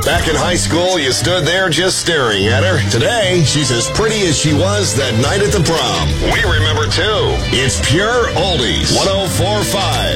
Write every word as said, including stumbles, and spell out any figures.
Back in high school, you stood there just staring at her. Today, she's as pretty as she was that night at the prom. We remember, too. It's Pure Oldies. one oh four point five.